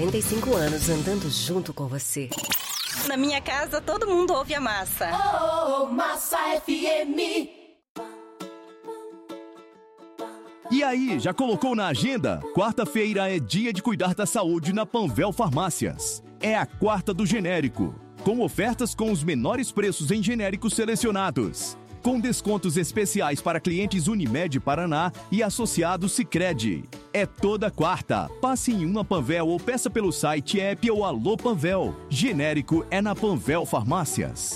45 anos andando junto com você. Na minha casa, todo mundo ouve a Massa. Massa FM. E aí, já colocou na agenda? Quarta-feira é dia de cuidar da saúde na Panvel Farmácias. É a quarta do genérico, com ofertas com os menores preços em genéricos selecionados. Com descontos especiais para clientes Unimed Paraná e associados Sicredi. É toda quarta. Passe em uma Panvel ou peça pelo site app ou Alô Panvel. Genérico é na Panvel Farmácias.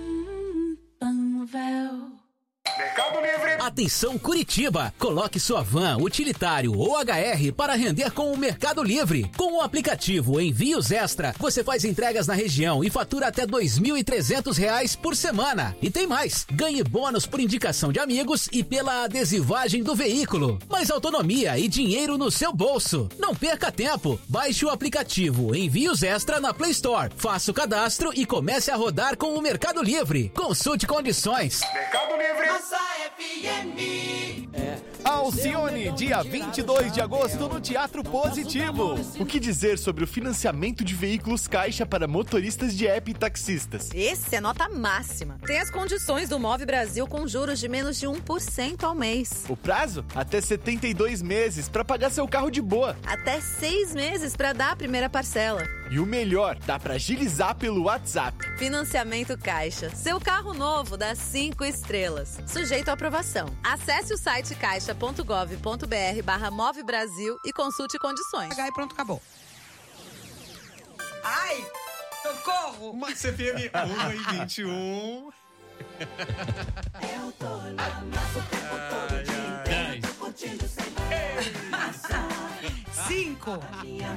Panvel. Mercado Livre. Atenção Curitiba, coloque sua van, utilitário ou HR para render com o Mercado Livre. Com o aplicativo Envios Extra, você faz entregas na região e fatura até R$ 2.300 por semana. E tem mais, ganhe bônus por indicação de amigos e pela adesivagem do veículo. Mais autonomia e dinheiro no seu bolso. Não perca tempo, baixe o aplicativo Envios Extra na Play Store, faça o cadastro e comece a rodar com o Mercado Livre. Consulte condições. Mercado Livre. Massa FM. Alcione, dia 22 de agosto no Teatro Positivo. O que dizer sobre o financiamento de veículos Caixa para motoristas de app e taxistas? Esse é nota máxima. Tem as condições do Move Brasil com juros de menos de 1% ao mês. O prazo? Até 72 meses para pagar seu carro de boa. Até 6 meses para dar a primeira parcela. E o melhor, dá para agilizar pelo WhatsApp. Financiamento Caixa. Seu carro novo dá 5 estrelas. Sujeito à aprovação. Acesse o site caixa.gov.br/Move Brasil e consulte condições. E pronto, acabou. Ai, socorro! Massa FM 1h21. Eu tô na massa o tempo todo dia. Curtindo sem massa. 5, 4.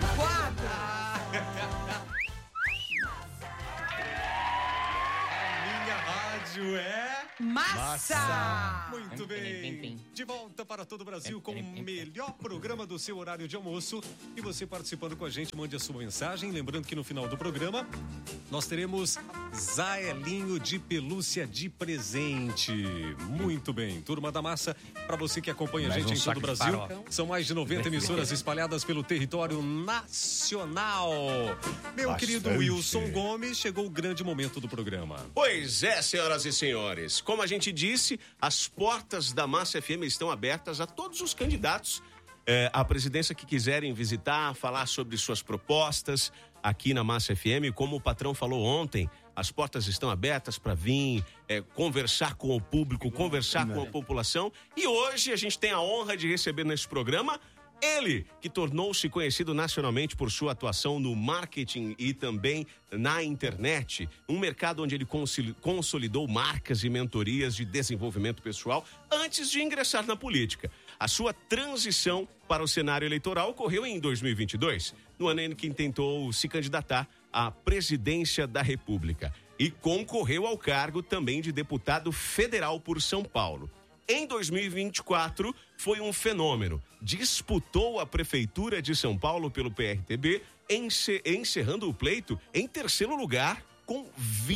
Minha rádio é... Massa! Muito bem. De volta para todo o Brasil com o melhor programa do seu horário de almoço. E você participando com a gente, mande a sua mensagem. Lembrando que no final do programa, nós teremos Zaelinho de pelúcia de presente. Muito bem. Turma da Massa, para você que acompanha a gente em todo o Brasil. São mais de 90 emissoras espalhadas pelo território nacional. Meu querido Wilson Gomes, chegou o grande momento do programa. Pois é, senhoras e senhores. Como a gente disse, as portas da Massa FM estão abertas a todos os candidatos à presidência que quiserem visitar, falar sobre suas propostas aqui na Massa FM. Como o patrão falou ontem, as portas estão abertas para vir conversar com o público, conversar com a população. E hoje a gente tem a honra de receber nesse programa ele, que tornou-se conhecido nacionalmente por sua atuação no marketing e também na internet, um mercado onde ele consolidou marcas e mentorias de desenvolvimento pessoal antes de ingressar na política. A sua transição para o cenário eleitoral ocorreu em 2022, no ano em que tentou se candidatar à presidência da República e concorreu ao cargo também de deputado federal por São Paulo. Em 2024, foi um fenômeno. Disputou a Prefeitura de São Paulo pelo PRTB, encerrando o pleito em terceiro lugar, com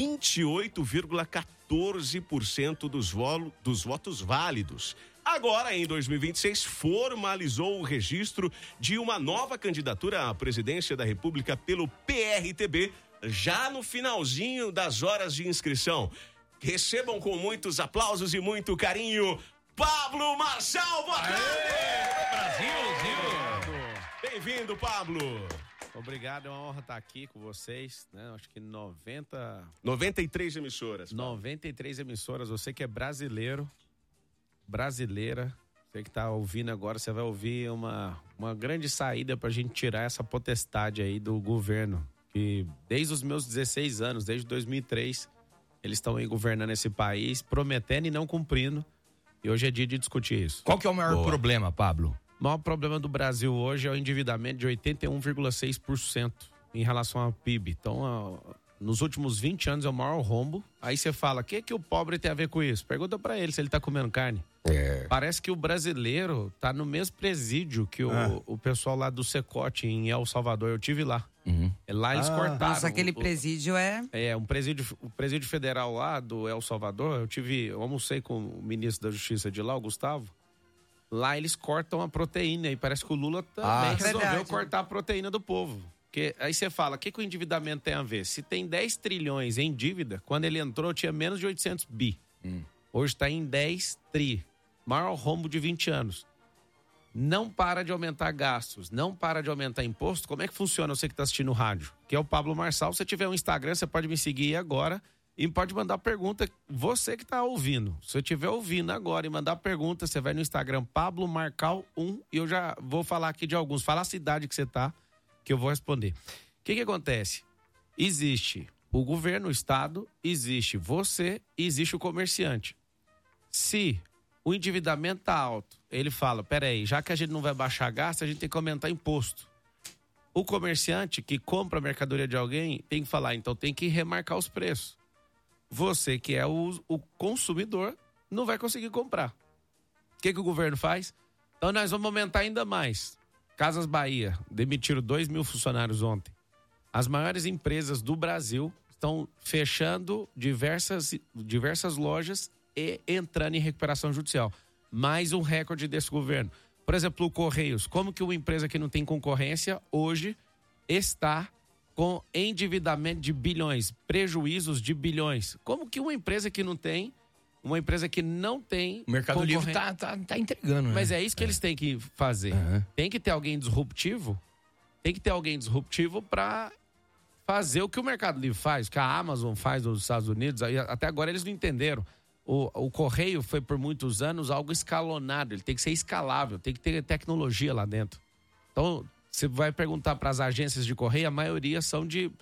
28,14% dos votos válidos. Agora, em 2026, formalizou o registro de uma nova candidatura à presidência da República pelo PRTB, já no finalzinho das horas de inscrição. Recebam com muitos aplausos e muito carinho, Pablo Marçal, boa tarde! Brasil! Bem-vindo, Pablo! Obrigado, é uma honra estar aqui com vocês, né? Acho que 93 emissoras. Pablo. 93 emissoras, você que é brasileira, você que está ouvindo agora, você vai ouvir uma grande saída para a gente tirar essa potestade aí do governo, que desde os meus 16 anos, desde 2003... eles estão aí governando esse país, prometendo e não cumprindo. E hoje é dia de discutir isso. Qual que é o maior problema, Pablo? O maior problema do Brasil hoje é o endividamento de 81,6% em relação ao PIB. Então, nos últimos 20 anos é o maior rombo. Aí você fala, o que o pobre tem a ver com isso? Pergunta pra ele se ele tá comendo carne. Parece que o brasileiro tá no mesmo presídio que o pessoal lá do Secote, em El Salvador. Eu tive lá. Lá eles cortaram. Nossa, aquele presídio o presídio federal lá do El Salvador. Eu almocei com o ministro da Justiça de lá, o Gustavo. Lá eles cortam a proteína e parece que o Lula também resolveu cortar a proteína do povo. Porque aí você fala, o que o endividamento tem a ver? Se tem 10 trilhões em dívida, quando ele entrou tinha menos de 800 bi. Hoje está em 10 tri. Maior rombo de 20 anos. Não para de aumentar gastos, não para de aumentar imposto. Como é que funciona você que está assistindo o rádio? Que é o Pablo Marçal. Se você tiver um Instagram, você pode me seguir agora e pode mandar pergunta. Você que está ouvindo. Se você estiver ouvindo agora e mandar pergunta, você vai no Instagram Pablo Marcal 1 e eu já vou falar aqui de alguns. Fala a cidade que você está, que eu vou responder. O que acontece? Existe o governo, o Estado, existe você e existe o comerciante. Se o endividamento está alto, ele fala, peraí, já que a gente não vai baixar gasto, a gente tem que aumentar imposto. O comerciante que compra a mercadoria de alguém tem que falar, então tem que remarcar os preços. Você que é o consumidor não vai conseguir comprar. O que o governo faz? Então nós vamos aumentar ainda mais. Casas Bahia demitiram 2.000 funcionários ontem. As maiores empresas do Brasil estão fechando diversas lojas e entrando em recuperação judicial. Mais um recorde desse governo. Por exemplo, o Correios. Como que uma empresa que não tem concorrência hoje está com endividamento de bilhões, prejuízos de bilhões? Como que uma empresa que não tem, o Mercado Livre tá entregando, né? Mas é isso que eles têm que fazer. Tem que ter alguém disruptivo, para fazer o que o Mercado Livre faz, o que a Amazon faz nos Estados Unidos. Até agora eles não entenderam. O Correio foi por muitos anos algo escalonado, ele tem que ser escalável, tem que ter tecnologia lá dentro. Então, você vai perguntar para as agências de Correio, a maioria são de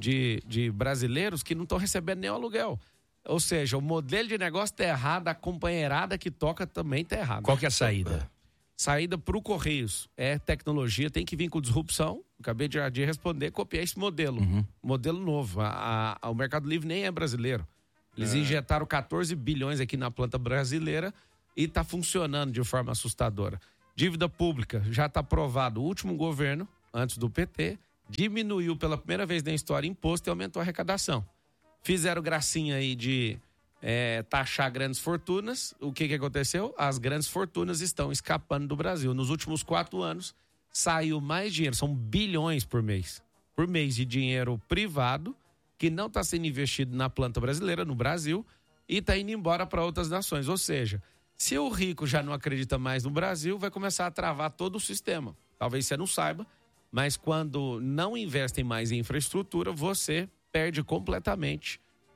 brasileiros que não estão recebendo nem o aluguel. Ou seja, o modelo de negócio está errado, a companheirada que toca também está errada. Qual que é a saída? Saída para o Correios é tecnologia, tem que vir com disrupção. Acabei de responder, copiar esse modelo. Modelo novo. O Mercado Livre nem é brasileiro. Eles injetaram 14 bilhões aqui na planta brasileira e está funcionando de forma assustadora. Dívida pública, já está aprovado. O último governo, antes do PT, diminuiu pela primeira vez na história imposto e aumentou a arrecadação. Fizeram gracinha aí de taxar grandes fortunas. O que aconteceu? As grandes fortunas estão escapando do Brasil. Nos últimos 4 anos, saiu mais dinheiro. São bilhões por mês. Por mês de dinheiro privado que não está sendo investido na planta brasileira, no Brasil, e está indo embora para outras nações. Ou seja, se o rico já não acredita mais no Brasil, vai começar a travar todo o sistema. Talvez você não saiba, mas quando não investem mais em infraestrutura, você perde completamente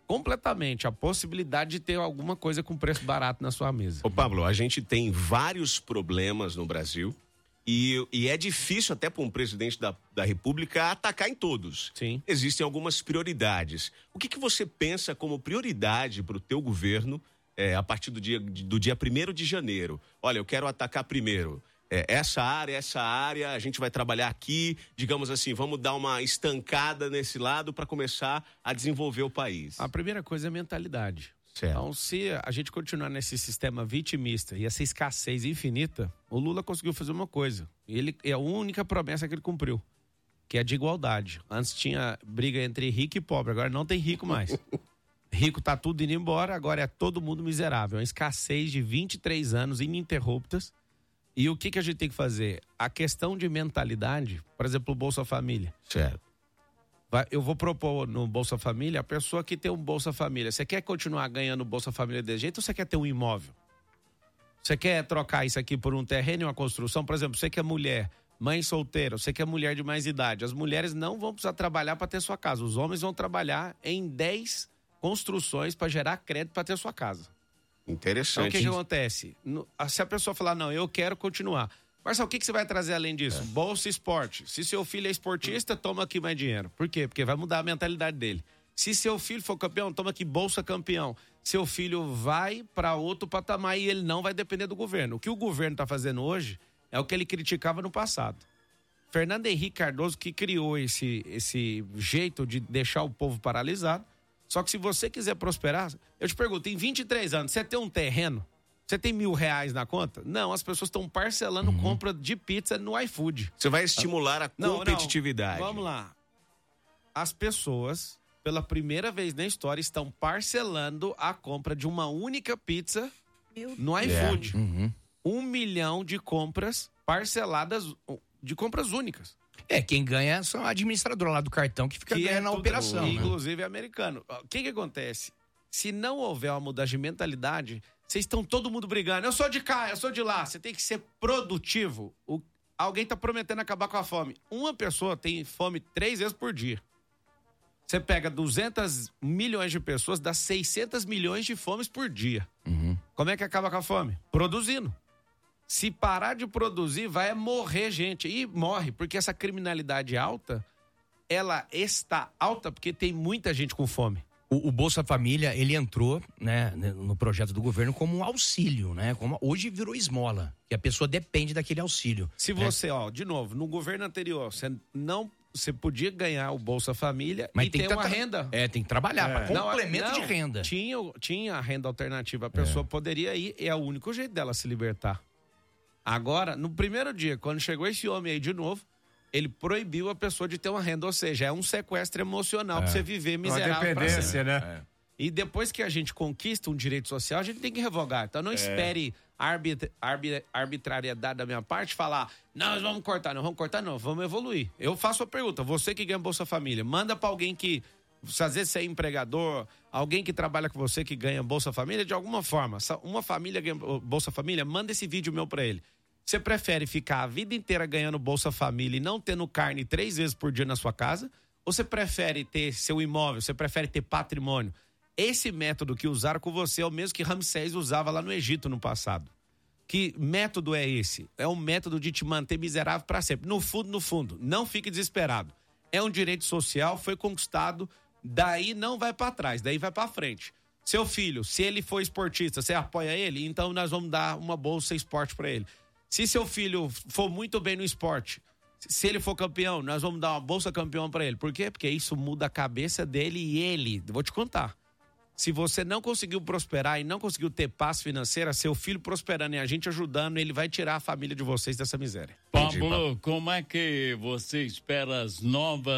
a possibilidade de ter alguma coisa com preço barato na sua mesa. Ô Pablo, a gente tem vários problemas no Brasil e é difícil até para um presidente da República atacar em todos. Sim. Existem algumas prioridades. O que você pensa como prioridade para o teu governo a partir do dia 1º de janeiro? Olha, eu quero atacar primeiro essa área, a gente vai trabalhar aqui, digamos assim, vamos dar uma estancada nesse lado para começar a desenvolver o país. A primeira coisa é a mentalidade. Certo. Então, se a gente continuar nesse sistema vitimista e essa escassez infinita, o Lula conseguiu fazer uma coisa. É a única promessa que ele cumpriu, que é de igualdade. Antes tinha briga entre rico e pobre, agora não tem rico mais. Rico tá tudo indo embora, agora é todo mundo miserável. É uma escassez de 23 anos ininterruptas. E o que a gente tem que fazer? A questão de mentalidade, por exemplo, o Bolsa Família. Certo. Eu vou propor no Bolsa Família a pessoa que tem um Bolsa Família. Você quer continuar ganhando Bolsa Família desse jeito ou você quer ter um imóvel? Você quer trocar isso aqui por um terreno e uma construção? Por exemplo, você que é mulher, mãe solteira, você que é mulher de mais idade. As mulheres não vão precisar trabalhar para ter sua casa. Os homens vão trabalhar em 10 construções para gerar crédito para ter sua casa. Interessante. Então, o que acontece? Se a pessoa falar, não, eu quero continuar. Marcelo, o que você vai trazer além disso? Bolsa Esporte. Se seu filho é esportista, toma aqui mais dinheiro. Por quê? Porque vai mudar a mentalidade dele. Se seu filho for campeão, toma aqui Bolsa Campeão. Seu filho vai para outro patamar e ele não vai depender do governo. O que o governo está fazendo hoje é o que ele criticava no passado. Fernando Henrique Cardoso que criou esse jeito de deixar o povo paralisado. Só que se você quiser prosperar, eu te pergunto, em 23 anos, você tem um terreno? Você tem R$1.000 na conta? Não, as pessoas estão parcelando compra de pizza no iFood. Você vai estimular a competitividade. Não, vamos lá. As pessoas, pela primeira vez na história, estão parcelando a compra de uma única pizza no iFood. 1 milhão de compras parceladas de compras únicas. Quem ganha são a administradora lá do cartão que fica ganhando na operação. Né? Inclusive é americano. O que acontece? Se não houver uma mudança de mentalidade, vocês estão todo mundo brigando. Eu sou de cá, eu sou de lá. Você tem que ser produtivo. Alguém está prometendo acabar com a fome. Uma pessoa tem fome 3 vezes por dia. Você pega 200 milhões de pessoas, dá 600 milhões de fomes por dia. Como é que acaba com a fome? Produzindo. Se parar de produzir, vai morrer gente. E morre, porque essa criminalidade alta, ela está alta porque tem muita gente com fome. O Bolsa Família, ele entrou, né, no projeto do governo como um auxílio, né? Hoje virou esmola, que a pessoa depende daquele auxílio. Se você, de novo, no governo anterior, você podia ganhar o Bolsa Família, mas e tem ter uma renda. Tem que trabalhar, para complemento de renda. Tinha a renda alternativa, a pessoa poderia ir, é o único jeito dela se libertar. Agora, no primeiro dia, quando chegou esse homem aí de novo, ele proibiu a pessoa de ter uma renda, ou seja, é um sequestro emocional pra você viver miserável. Uma dependência, né? E depois que a gente conquista um direito social, a gente tem que revogar. Então não espere arbitrariedade da minha parte falar, nós vamos cortar, não vamos cortar, não, vamos evoluir. Eu faço a pergunta, você que ganha Bolsa Família, manda pra alguém que, às vezes você é empregador, alguém que trabalha com você que ganha Bolsa Família, de alguma forma, uma família ganha Bolsa Família, manda esse vídeo meu pra ele. Você prefere ficar a vida inteira ganhando Bolsa Família e não tendo carne 3 vezes por dia na sua casa? Ou você prefere ter seu imóvel, você prefere ter patrimônio? Esse método que usaram com você é o mesmo que Ramsés usava lá no Egito no passado. Que método é esse? É um método de te manter miserável para sempre. No fundo, não fique desesperado. É um direito social, foi conquistado, daí não vai para trás, daí vai para frente. Seu filho, se ele for esportista, você apoia ele? Então nós vamos dar uma bolsa esporte para ele. Se seu filho for muito bem no esporte, se ele for campeão, nós vamos dar uma bolsa campeão para ele. Por quê? Porque isso muda a cabeça dele e ele. Vou te contar. Se você não conseguiu prosperar e não conseguiu ter paz financeira, seu filho prosperando e a gente ajudando, ele vai tirar a família de vocês dessa miséria. Pablo, como é que você espera as novas